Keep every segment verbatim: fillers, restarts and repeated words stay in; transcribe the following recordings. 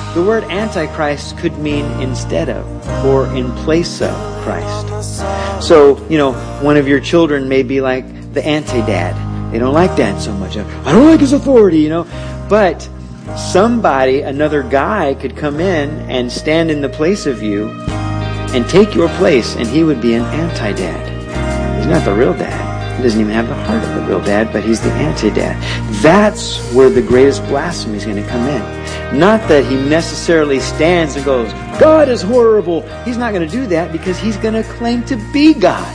The word Antichrist could mean instead of or in place of Christ. So, you know, one of your children may be like the anti-dad. They don't like dad so much. I don't like his authority, you know. But somebody, another guy could come in and stand in the place of you and take your place, and he would be an anti-dad. He's not the real dad. He doesn't even have the heart of the real dad, but he's the anti-dad. That's where the greatest blasphemy is going to come in. Not that he necessarily stands and goes, God is horrible. He's not going to do that because he's going to claim to be God.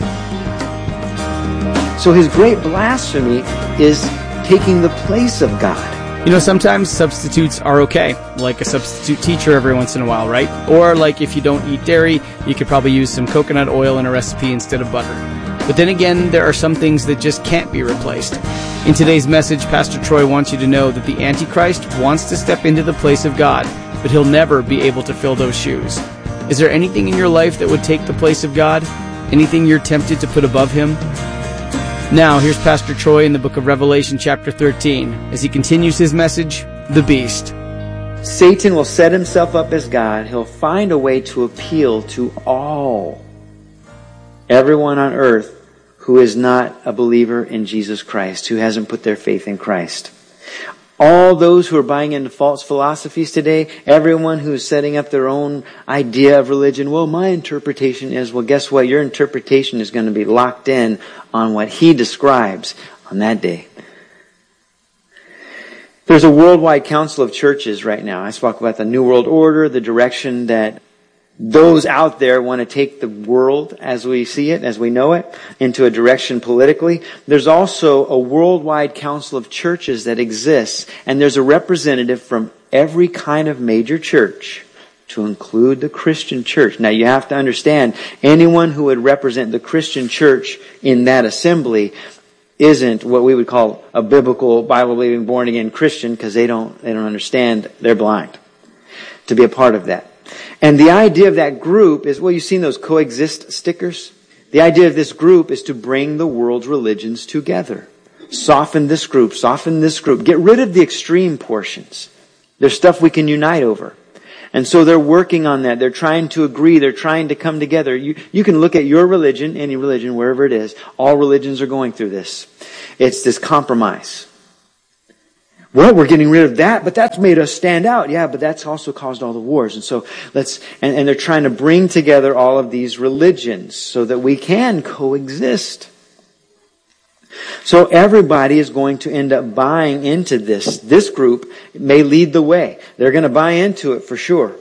So his great blasphemy is taking the place of God. You know, sometimes substitutes are okay, like a substitute teacher every once in a while, right? Or like if you don't eat dairy, you could probably use some coconut oil in a recipe instead of butter. But then again, there are some things that just can't be replaced. In today's message, Pastor Troy wants you to know that the Antichrist wants to step into the place of God, but he'll never be able to fill those shoes. Is there anything in your life that would take the place of God? Anything you're tempted to put above him? Now, here's Pastor Troy in the book of Revelation chapter thirteen, as he continues his message, The Beast. Satan will set himself up as God. He'll find a way to appeal to all, everyone on earth who is not a believer in Jesus Christ, who hasn't put their faith in Christ. All those who are buying into false philosophies today, everyone who is setting up their own idea of religion, well, my interpretation is, well, guess what? Your interpretation is going to be locked in on what he describes on that day. There's a worldwide council of churches right now. I spoke about the New World Order, the direction that those out there want to take the world as we see it, as we know it, into a direction politically. There's also a worldwide council of churches that exists, and there's a representative from every kind of major church, to include the Christian church. Now you have to understand, anyone who would represent the Christian church in that assembly isn't what we would call a biblical, Bible-believing, born-again Christian, because they don't, they don't understand, they're blind to be a part of that. And the idea of that group is, well, you've seen those coexist stickers? The idea of this group is to bring the world's religions together. Soften this group, soften this group. Get rid of the extreme portions. There's stuff we can unite over. And so they're working on that. They're trying to agree. They're trying to come together. You, you can look at your religion, any religion, wherever it is. All religions are going through this. It's this compromise. Well, we're getting rid of that, but that's made us stand out. Yeah, but that's also caused all the wars. And so let's, and, and they're trying to bring together all of these religions so that we can coexist. So everybody is going to end up buying into this. This group may lead the way. They're going to buy into it for sure.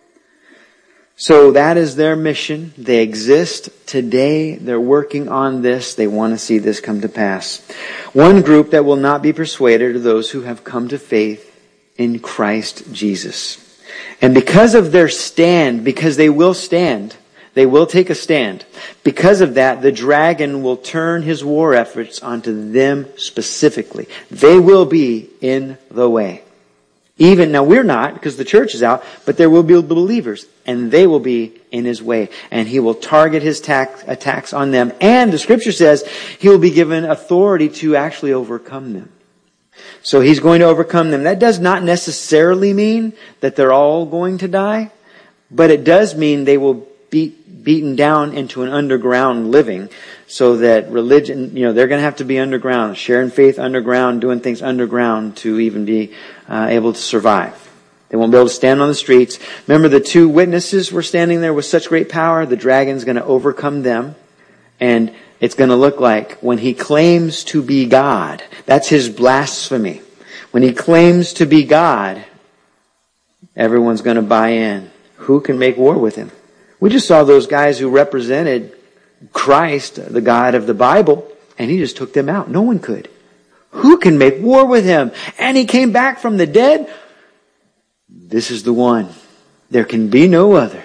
So that is their mission. They exist today. They're working on this. They want to see this come to pass. One group that will not be persuaded are those who have come to faith in Christ Jesus. And because of their stand, because they will stand, they will take a stand. Because of that, the dragon will turn his war efforts onto them specifically. They will be in the way. Even, now we're not, because the church is out, but there will be believers, and they will be in his way. And he will target his tax, attacks on them. And the scripture says he will be given authority to actually overcome them. So he's going to overcome them. That does not necessarily mean that they're all going to die, but it does mean they will be beaten down into an underground living, so that religion, you know, they're going to have to be underground, sharing faith underground, doing things underground to even be uh, able to survive. They won't be able to stand on the streets. Remember, the two witnesses were standing there with such great power. The dragon's going to overcome them, and it's going to look like when he claims to be God. That's his blasphemy. When he claims to be God, everyone's going to buy in. Who can make war with him? We just saw those guys who represented Christ, the God of the Bible, and he just took them out. No one could. Who can make war with him? And he came back from the dead. This is the one. There can be no other.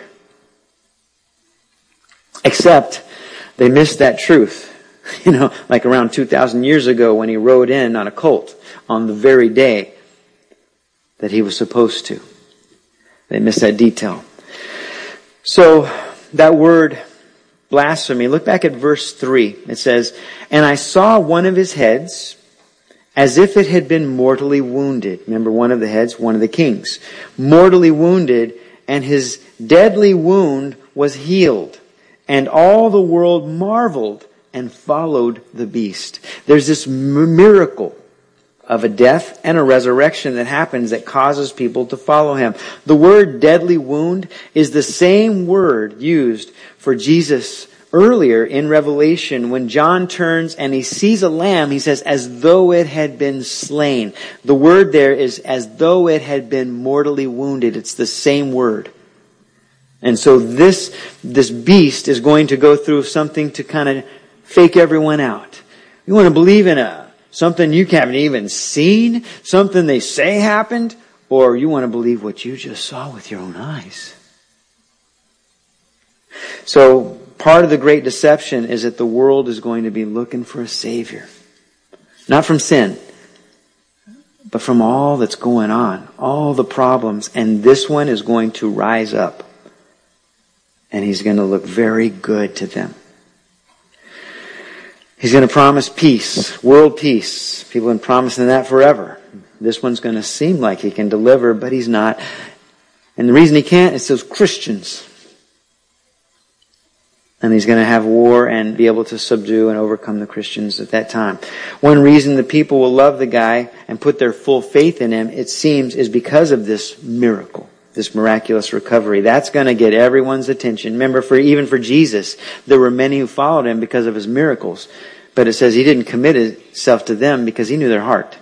Except they missed that truth. You know, like around two thousand years ago when he rode in on a colt on the very day that he was supposed to. They missed that detail. So that word blasphemy, look back at verse three. It says, and I saw one of his heads as if it had been mortally wounded. Remember, one of the heads, one of the kings. Mortally wounded, and his deadly wound was healed. And all the world marveled and followed the beast. There's this miracle of a death and a resurrection that happens that causes people to follow him. The word deadly wound is the same word used for Jesus earlier in Revelation when John turns and he sees a lamb. He says, as though it had been slain. The word there is as though it had been mortally wounded. It's the same word. And so this, this beast is going to go through something to kind of fake everyone out. You want to believe in a something you haven't even seen? Something they say happened? Or you want to believe what you just saw with your own eyes? So, part of the great deception is that the world is going to be looking for a Savior. Not from sin, but from all that's going on. All the problems. And this one is going to rise up. And he's going to look very good to them. He's going to promise peace, world peace. People have been promising that forever. This one's going to seem like he can deliver, but he's not. And the reason he can't is those Christians. And he's going to have war and be able to subdue and overcome the Christians at that time. One reason the people will love the guy and put their full faith in him, it seems, is because of this miracle. This miraculous recovery. That's going to get everyone's attention. Remember, for even for Jesus, there were many who followed him because of his miracles. But it says he didn't commit himself to them because he knew their heart.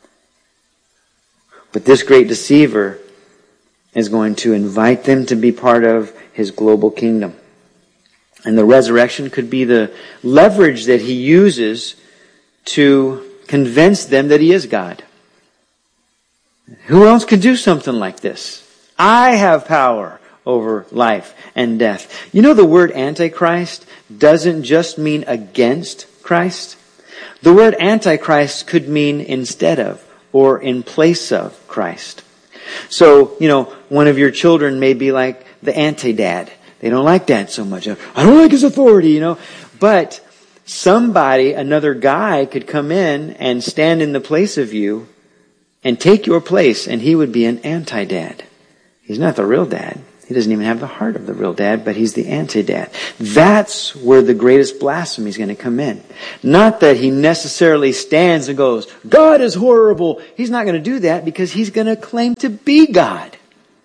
But this great deceiver is going to invite them to be part of his global kingdom. And the resurrection could be the leverage that he uses to convince them that he is God. Who else could do something like this? I have power over life and death. You know, the word Antichrist doesn't just mean against Christ. The word Antichrist could mean instead of or in place of Christ. So, you know, one of your children may be like the anti-dad. They don't like dad so much. I don't like his authority, you know. But somebody, another guy could come in and stand in the place of you and take your place, and he would be an anti-dad. He's not the real dad. He doesn't even have the heart of the real dad, but he's the anti-dad. That's where the greatest blasphemy is going to come in. Not that he necessarily stands and goes, God is horrible. He's not going to do that because he's going to claim to be God.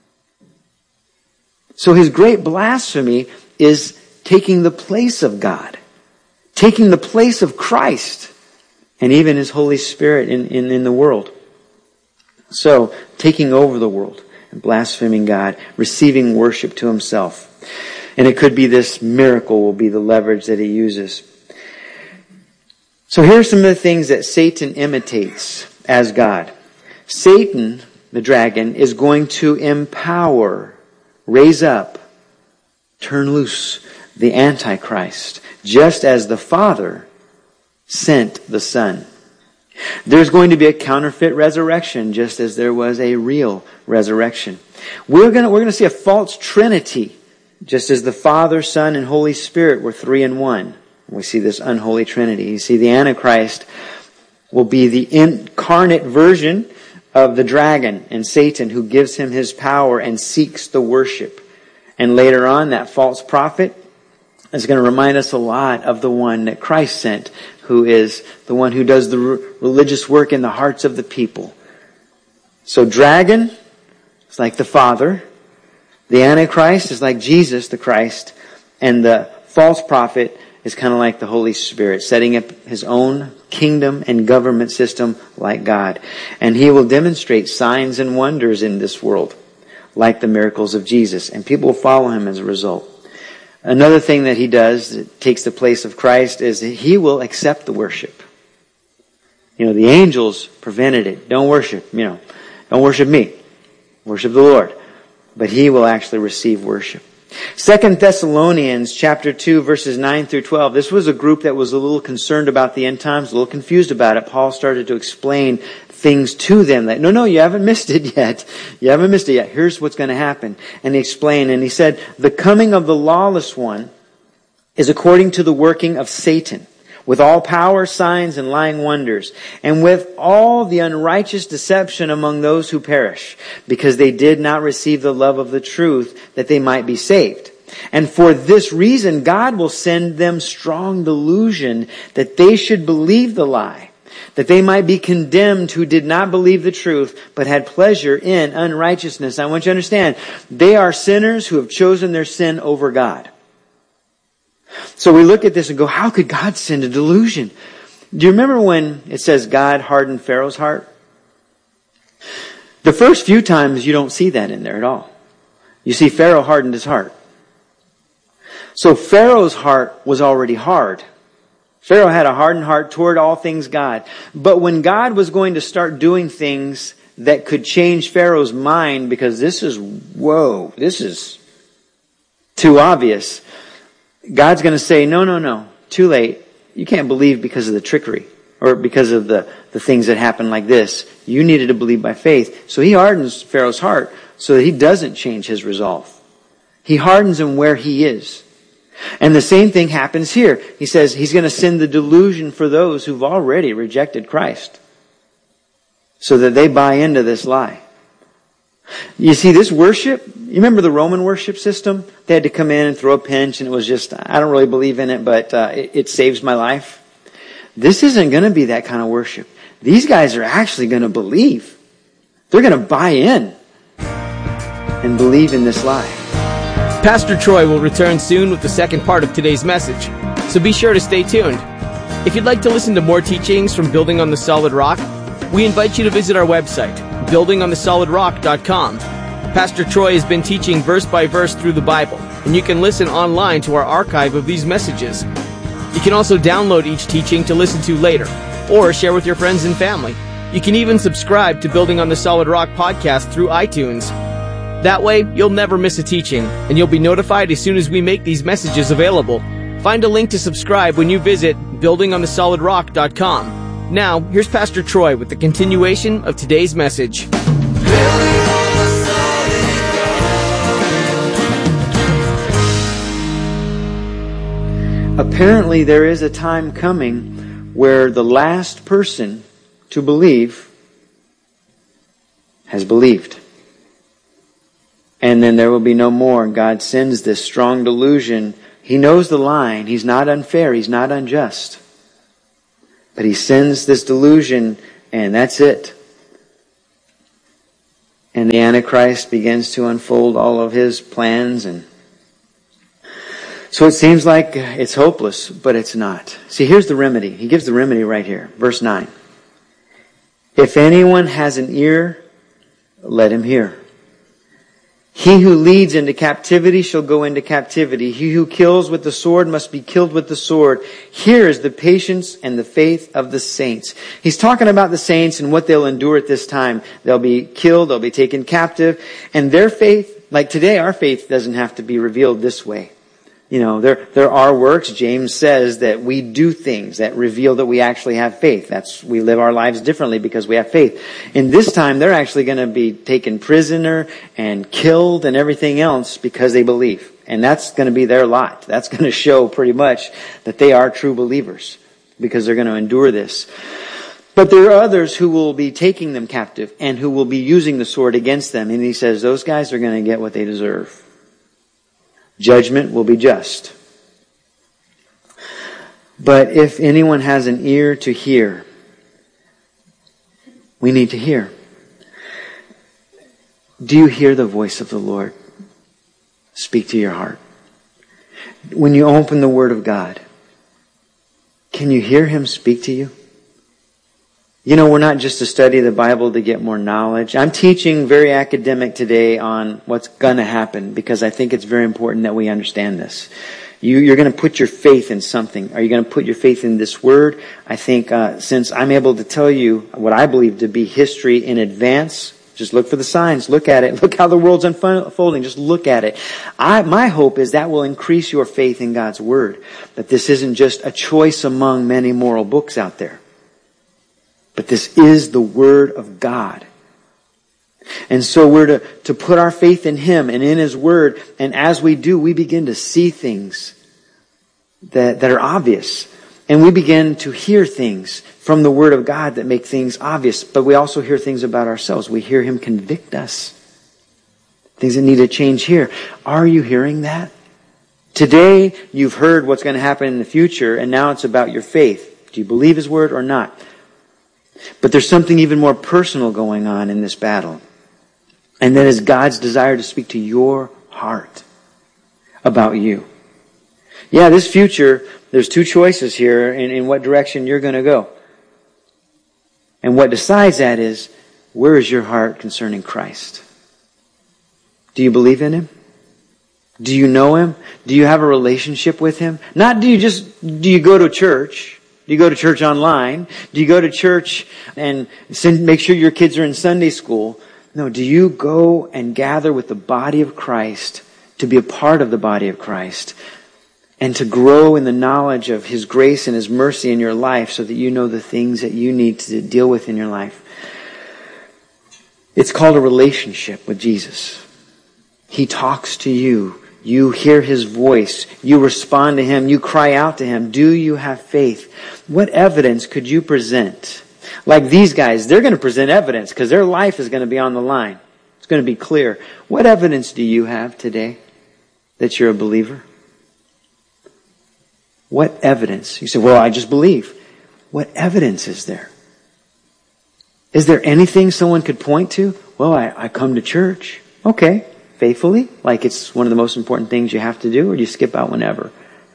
So his great blasphemy is taking the place of God. Taking the place of Christ. And even his Holy Spirit in, in, in the world. So, taking over the world. Blaspheming God, receiving worship to himself. And it could be this miracle will be the leverage that he uses. So here are some of the things that Satan imitates as God. Satan, the dragon, is going to empower, raise up, turn loose the Antichrist, just as the Father sent the Son. There's going to be a counterfeit resurrection, just as there was a real resurrection. We're going to, we're going to see a false trinity, just as the Father, Son, and Holy Spirit were three in one. We see this unholy trinity. You see, the Antichrist will be the incarnate version of the dragon and Satan, who gives him his power and seeks the worship. And later on, that false prophet is going to remind us a lot of the one that Christ sent, who is the one who does the religious work in the hearts of the people. So dragon is like the Father. The Antichrist is like Jesus, the Christ. And the false prophet is kind of like the Holy Spirit, setting up his own kingdom and government system like God. And he will demonstrate signs and wonders in this world, like the miracles of Jesus. And people will follow him as a result. Another thing that he does that takes the place of Christ is that he will accept the worship. You know, the angels prevented it. Don't worship, you know, don't worship me. Worship the Lord. But he will actually receive worship. Second Thessalonians chapter two, verses nine through twelve. This was a group that was a little concerned about the end times, a little confused about it. Paul started to explain things to them that, no, no, you haven't missed it yet. You haven't missed it yet. Here's what's going to happen. And he explained, and he said, the coming of the lawless one is according to the working of Satan, with all power, signs, and lying wonders, and with all the unrighteous deception among those who perish, because they did not receive the love of the truth, that they might be saved. And for this reason, God will send them strong delusion, that they should believe the lie, that they might be condemned who did not believe the truth, but had pleasure in unrighteousness. I want you to understand, they are sinners who have chosen their sin over God. So we look at this and go, how could God send a delusion? Do you remember when it says God hardened Pharaoh's heart? The first few times you don't see that in there at all. You see Pharaoh hardened his heart. So Pharaoh's heart was already hard. Pharaoh had a hardened heart toward all things God. But when God was going to start doing things that could change Pharaoh's mind, because this is, whoa, this is too obvious, God's going to say, no, no, no, too late. You can't believe because of the trickery or because of the, the things that happen like this. You needed to believe by faith. So he hardens Pharaoh's heart so that he doesn't change his resolve. He hardens him where he is. And the same thing happens here. He says he's going to send the delusion for those who've already rejected Christ so that they buy into this lie. You see, this worship, you remember the Roman worship system? They had to come in and throw a pinch, and it was just, I don't really believe in it, but uh, it, it saves my life. This isn't going to be that kind of worship. These guys are actually going to believe. They're going to buy in and believe in this lie. Pastor Troy will return soon with the second part of today's message, so be sure to stay tuned. If you'd like to listen to more teachings from Building on the Solid Rock, we invite you to visit our website, building on the solid rock dot com. Pastor Troy has been teaching verse by verse through the Bible, and you can listen online to our archive of these messages. You can also download each teaching to listen to later, or share with your friends and family. You can even subscribe to Building on the Solid Rock podcast through iTunes. That way, you'll never miss a teaching, and you'll be notified as soon as we make these messages available. Find a link to subscribe when you visit building on the solid rock dot com. Now, here's Pastor Troy with the continuation of today's message. Apparently, there is a time coming where the last person to believe has believed. And then there will be no more. God sends this strong delusion. He knows the line. He's not unfair. He's not unjust. But he sends this delusion, and that's it. And the Antichrist begins to unfold all of his plans. And so it seems like it's hopeless, but it's not. See, here's the remedy. He gives the remedy right here. Verse nine. If anyone has an ear, let him hear. He who leads into captivity shall go into captivity. He who kills with the sword must be killed with the sword. Here is the patience and the faith of the saints. He's talking about the saints and what they'll endure at this time. They'll be killed, they'll be taken captive, and their faith, like today, our faith doesn't have to be revealed this way. You know, there, there are works. James says that we do things that reveal that we actually have faith. That's, we live our lives differently because we have faith. In this time, they're actually going to be taken prisoner and killed and everything else because they believe. And that's going to be their lot. That's going to show pretty much that they are true believers because they're going to endure this. But there are others who will be taking them captive and who will be using the sword against them. And he says those guys are going to get what they deserve. Judgment will be just. But if anyone has an ear to hear, we need to hear. Do you hear the voice of the Lord speak to your heart? When you open the Word of God, can you hear Him speak to you? You know, we're not just to study the Bible to get more knowledge. I'm teaching very academic today on what's going to happen because I think it's very important that we understand this. You, you're going to put your faith in something. Are you going to put your faith in this Word? I think uh, since I'm able to tell you what I believe to be history in advance, just look for the signs. Look at it. Look how the world's unfolding. Just look at it. I, my hope is that will increase your faith in God's Word. That this isn't just a choice among many moral books out there. But this is the Word of God. And so we're to, to put our faith in Him and in His Word. And as we do, we begin to see things that, that are obvious. And we begin to hear things from the Word of God that make things obvious. But we also hear things about ourselves. We hear Him convict us. Things that need to change here. Are you hearing that? Today, you've heard what's going to happen in the future, and now it's about your faith. Do you believe His Word or not? But there's something even more personal going on in this battle. And that is God's desire to speak to your heart about you. Yeah, this future, there's two choices here in, in what direction you're going to go. And what decides that is, where is your heart concerning Christ? Do you believe in Him? Do you know Him? Do you have a relationship with Him? Not do you just, do you go to church? Do you go to church online? Do you go to church and send, make sure your kids are in Sunday school? No, do you go and gather with the body of Christ to be a part of the body of Christ? And to grow in the knowledge of His grace and His mercy in your life so that you know the things that you need to deal with in your life. It's called a relationship with Jesus. He talks to you. You hear His voice. You respond to Him. You cry out to Him. Do you have faith? What evidence could you present? Like these guys, they're going to present evidence because their life is going to be on the line. It's going to be clear. What evidence do you have today that you're a believer? What evidence? You say, well, I just believe. What evidence is there? Is there anything someone could point to? Well, I, I come to church. Okay. Faithfully? Like it's one of the most important things you have to do, or do you skip out whenever?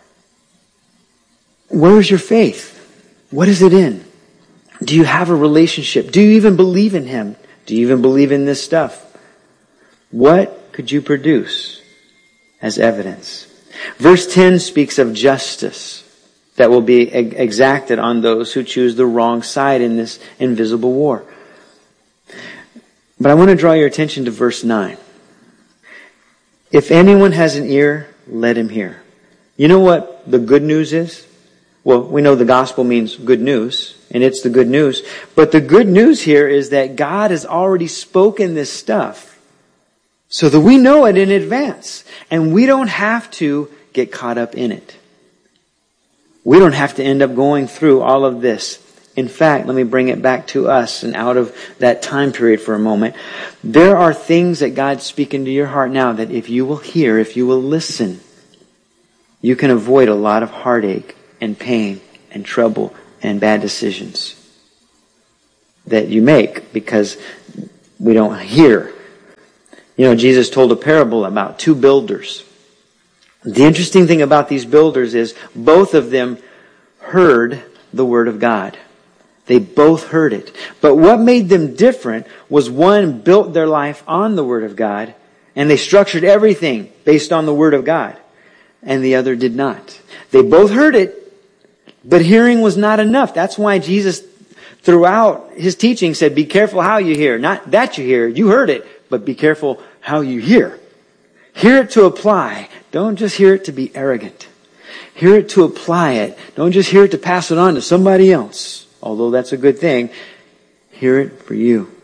Where is your faith? What is it in? Do you have a relationship? Do you even believe in Him? Do you even believe in this stuff? What could you produce as evidence? Verse ten speaks of justice that will be exacted on those who choose the wrong side in this invisible war. But I want to draw your attention to verse nine. If anyone has an ear, let him hear. You know what the good news is? Well, we know the gospel means good news, and it's the good news. But the good news here is that God has already spoken this stuff so that we know it in advance. And we don't have to get caught up in it. We don't have to end up going through all of this. In fact, let me bring it back to us and out of that time period for a moment. There are things that God's speaking to your heart now that if you will hear, if you will listen, you can avoid a lot of heartache and pain and trouble and bad decisions that you make because we don't hear. You know, Jesus told a parable about two builders. The interesting thing about these builders is both of them heard the Word of God. They both heard it. But what made them different was one built their life on the Word of God, and they structured everything based on the Word of God, and the other did not. They both heard it, but hearing was not enough. That's why Jesus, throughout His teaching, said, be careful how you hear. Not that you hear. You heard it, but be careful how you hear. Hear it to apply. Don't just hear it to be arrogant. Hear it to apply it. Don't just hear it to pass it on to somebody else. Although that's a good thing. Hear it for you.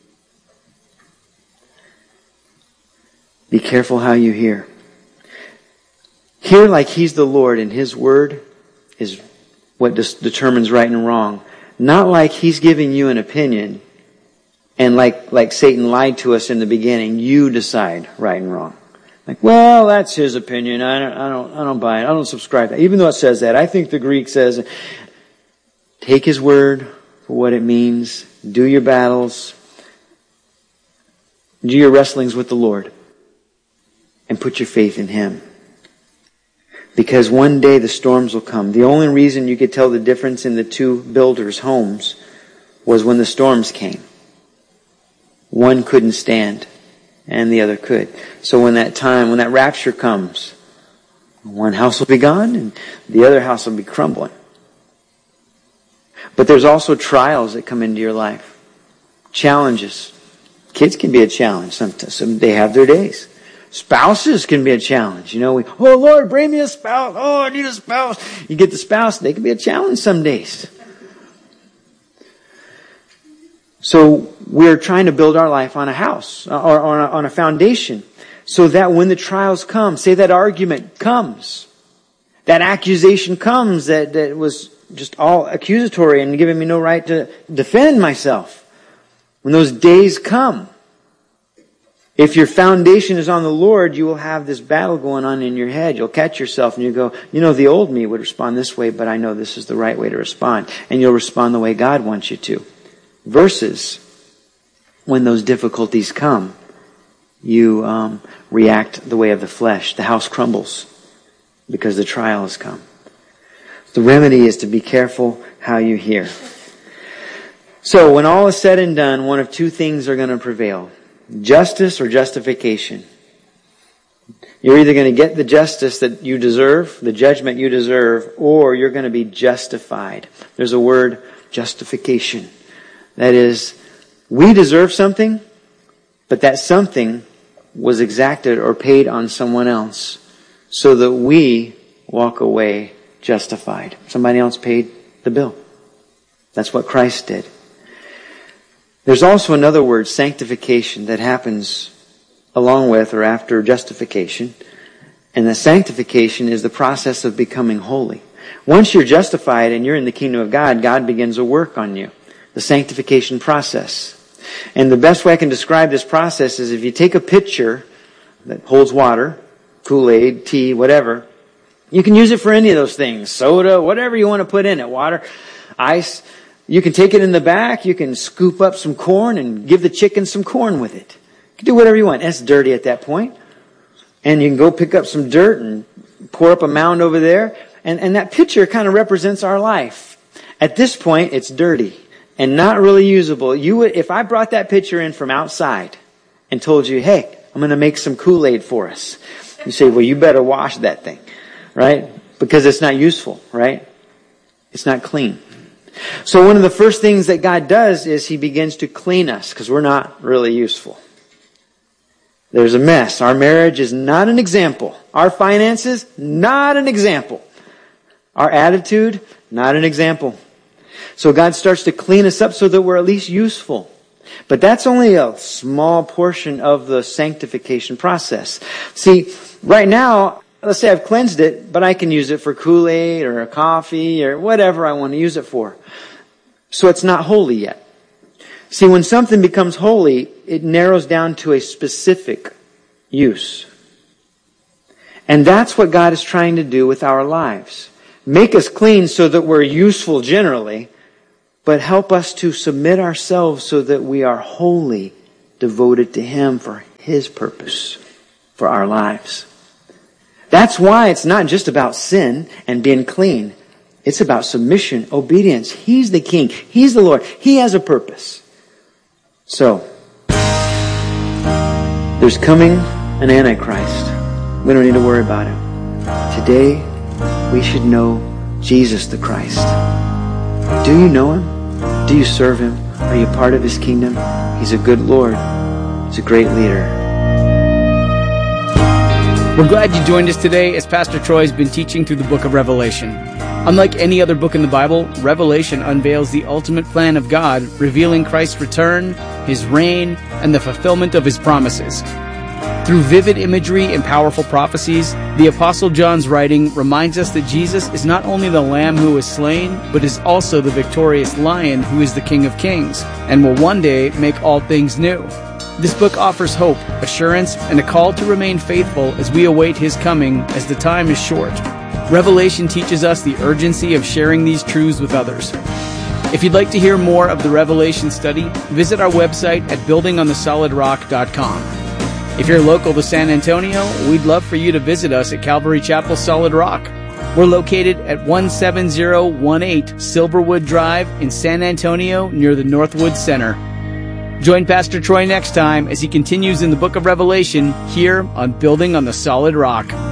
Be careful how you hear. Hear like He's the Lord and His Word is what dis- determines right and wrong. Not like He's giving you an opinion and like, like Satan lied to us in the beginning, you decide right and wrong. Like, well, that's his opinion. I don't, I don't, I don't buy it. I don't subscribe to that. Even though it says that, I think the Greek says, take His Word for what it means. Do your battles. Do your wrestlings with the Lord. And put your faith in Him. Because one day the storms will come. The only reason you could tell the difference in the two builders' homes was when the storms came. One couldn't stand, and the other could. So when that time, when that rapture comes, one house will be gone, and the other house will be crumbling. But there's also trials that come into your life. Challenges. Kids can be a challenge. Sometimes some, they have their days. Spouses can be a challenge. You know, we, oh Lord, bring me a spouse. Oh, I need a spouse. You get the spouse, they can be a challenge some days. So we're trying to build our life on a house or on a, on a foundation so that when the trials come, say that argument comes, that accusation comes that, that was just all accusatory and giving me no right to defend myself. When those days come, if your foundation is on the Lord, you will have this battle going on in your head. You'll catch yourself and you go, you know, the old me would respond this way, but I know this is the right way to respond. And you'll respond the way God wants you to. Versus when those difficulties come, you um, react the way of the flesh. The house crumbles because the trial has come. The remedy is to be careful how you hear. So when all is said and done, one of two things are going to prevail. Justice or justification. You're either going to get the justice that you deserve, the judgment you deserve, or you're going to be justified. There's a word, justification. That is, we deserve something, but that something was exacted or paid on someone else so that we walk away justified. Somebody else paid the bill. That's what Christ did. There's also another word, sanctification, that happens along with or after justification. And the sanctification is the process of becoming holy. Once you're justified and you're in the kingdom of God, God begins a work on you. The sanctification process. And the best way I can describe this process is if you take a pitcher that holds water, Kool-Aid, tea, whatever, you can use it for any of those things. Soda, whatever you want to put in it. Water, ice. You can take it in the back. You can scoop up some corn and give the chicken some corn with it. You can do whatever you want. It's dirty at that point. And you can go pick up some dirt and pour up a mound over there. And, and that pitcher kind of represents our life. At this point, it's dirty and not really usable. You would, if I brought that pitcher in from outside and told you, hey, I'm going to make some Kool-Aid for us. You say, well, you better wash that thing, right? Because it's not useful, right? It's not clean. So one of the first things that God does is He begins to clean us because we're not really useful. There's a mess. Our marriage is not an example. Our finances, not an example. Our attitude, not an example. So God starts to clean us up so that we're at least useful. But that's only a small portion of the sanctification process. See, right now, let's say I've cleansed it, but I can use it for Kool-Aid or a coffee or whatever I want to use it for. So it's not holy yet. See, when something becomes holy, it narrows down to a specific use. And that's what God is trying to do with our lives. Make us clean so that we're useful generally, but help us to submit ourselves so that we are wholly devoted to Him for His purpose for our lives. That's why it's not just about sin and being clean. It's about submission, obedience. He's the King. He's the Lord. He has a purpose. So, there's coming an Antichrist. We don't need to worry about him. Today, we should know Jesus the Christ. Do you know Him? Do you serve Him? Are you part of His kingdom? He's a good Lord. He's a great leader. We're glad you joined us today as Pastor Troy has been teaching through the book of Revelation. Unlike any other book in the Bible, Revelation unveils the ultimate plan of God, revealing Christ's return, His reign, and the fulfillment of His promises. Through vivid imagery and powerful prophecies, the Apostle John's writing reminds us that Jesus is not only the Lamb who was slain, but is also the victorious Lion who is the King of Kings, and will one day make all things new. This book offers hope, assurance, and a call to remain faithful as we await His coming, as the time is short. Revelation teaches us the urgency of sharing these truths with others. If you'd like to hear more of the Revelation study, visit our website at building on the solid rock dot com. If you're local to San Antonio, we'd love for you to visit us at Calvary Chapel Solid Rock. We're located at one seven zero one eight Silverwood Drive in San Antonio near the Northwood Center. Join Pastor Troy next time as he continues in the book of Revelation here on Building on the Solid Rock.